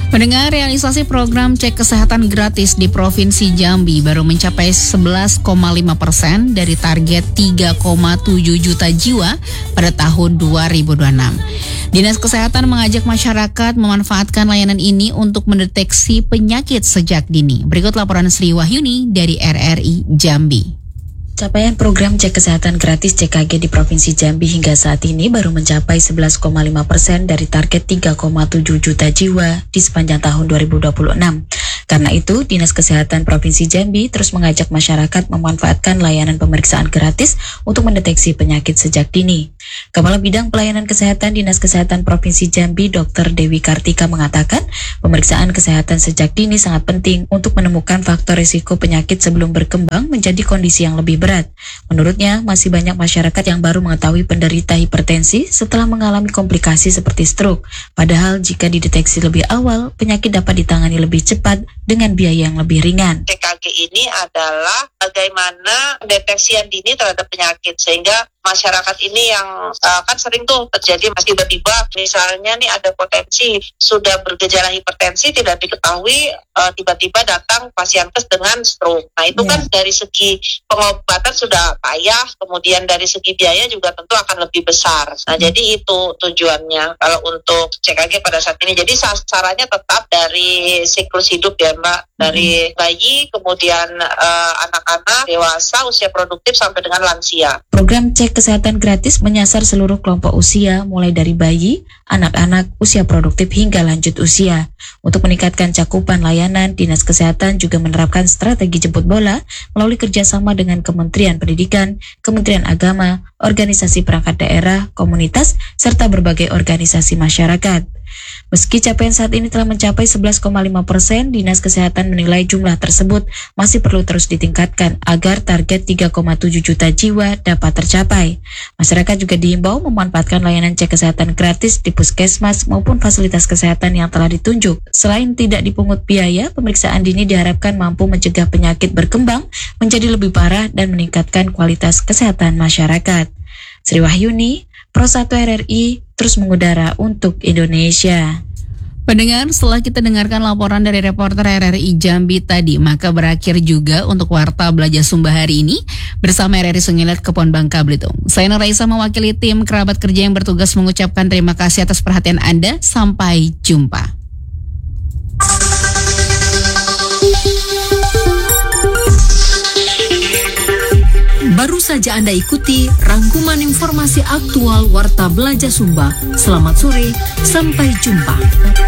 Pendengar, realisasi program cek kesehatan gratis di Provinsi Jambi baru mencapai 11,5% dari target 3,7 juta jiwa pada tahun 2026. Dinas Kesehatan mengajak masyarakat memanfaatkan layanan ini untuk mendeteksi penyakit sejak dini. Berikut laporan Sri Wahyuni dari RRI Jambi. Capaian program cek kesehatan gratis CKG di Provinsi Jambi hingga saat ini baru mencapai 11,5% dari target 3,7 juta jiwa di sepanjang tahun 2026. Karena itu, Dinas Kesehatan Provinsi Jambi terus mengajak masyarakat memanfaatkan layanan pemeriksaan gratis untuk mendeteksi penyakit sejak dini. Kepala Bidang Pelayanan Kesehatan Dinas Kesehatan Provinsi Jambi, Dr. Dewi Kartika mengatakan, pemeriksaan kesehatan sejak dini sangat penting untuk menemukan faktor risiko penyakit sebelum berkembang menjadi kondisi yang lebih berat. Menurutnya, masih banyak masyarakat yang baru mengetahui penderita hipertensi setelah mengalami komplikasi seperti stroke. Padahal jika dideteksi lebih awal, penyakit dapat ditangani lebih cepat dengan biaya yang lebih ringan. CKG ini adalah bagaimana pendeteksian dini terhadap penyakit, sehingga masyarakat ini yang kan sering tuh terjadi tiba-tiba misalnya nih ada potensi sudah bergejala hipertensi tidak diketahui, tiba-tiba datang pasienkes dengan stroke. Nah itu kan dari segi pengobatan sudah payah, kemudian dari segi biaya juga tentu akan lebih besar. Nah jadi itu tujuannya kalau untuk CKG pada saat ini. Jadi sasarannya tetap dari siklus hidup ya Mbak, dari bayi, kemudian anak-anak, dewasa, usia produktif sampai dengan lansia. Program cek kesehatan gratis menyasar seluruh kelompok usia, mulai dari bayi, anak-anak, usia produktif hingga lanjut usia. Untuk meningkatkan cakupan layanan, Dinas Kesehatan juga menerapkan strategi jemput bola melalui kerjasama dengan Kementerian Pendidikan, Kementerian Agama, organisasi perangkat daerah, komunitas, serta berbagai organisasi masyarakat. Meski capaian saat ini telah mencapai 11,5%, Dinas Kesehatan menilai jumlah tersebut masih perlu terus ditingkatkan agar target 3,7 juta jiwa dapat tercapai. Masyarakat juga diimbau memanfaatkan layanan cek kesehatan gratis di puskesmas maupun fasilitas kesehatan yang telah ditunjuk. Selain tidak dipungut biaya, pemeriksaan dini diharapkan mampu mencegah penyakit berkembang menjadi lebih parah dan meningkatkan kualitas kesehatan masyarakat. Sri Wahyuni, Pro 1 RRI, terus mengudara untuk Indonesia. Pendengar, setelah kita dengarkan laporan dari reporter RRI Jambi tadi, maka berakhir juga untuk Warta Belajar Sumba hari ini bersama RRI Sungilet Kepon Bangka Belitung. Saya Nuraisa mewakili tim kerabat kerja yang bertugas mengucapkan terima kasih atas perhatian Anda. Sampai jumpa. Baru saja Anda ikuti rangkuman informasi aktual Warta Belajar Sumba. Selamat sore, sampai jumpa.